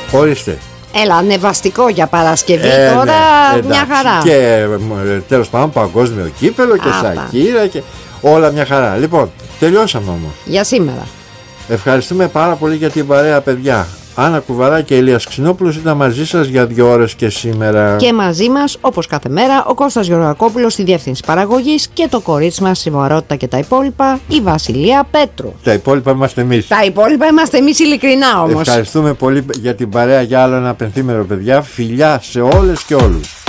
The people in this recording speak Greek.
Ορίστε. Έλα, ανεβαστικό για Παρασκευή τώρα, ναι, μια χαρά. Και τέλος πάντων παγκόσμιο κύπελο και Σακύρα και όλα μια χαρά. Λοιπόν, τελειώσαμε όμως. Για σήμερα. Ευχαριστούμε πάρα πολύ για την παρέα, παιδιά. Άννα Κουβαρά και Ηλίας Ξινόπουλος ήταν μαζί σας για 2 ώρες και σήμερα. Και μαζί μας, όπως κάθε μέρα, ο Κώστας Γεωργακόπουλος στη διεύθυνση παραγωγής και το κορίτσι μας στη βαρότητα και τα υπόλοιπα, η Βασιλεία Πέτρου. Τα υπόλοιπα είμαστε εμείς. Τα υπόλοιπα είμαστε εμείς, ειλικρινά όμως. Ευχαριστούμε πολύ για την παρέα για άλλο ένα πενθήμερο, παιδιά. Φιλιά σε όλες και όλους.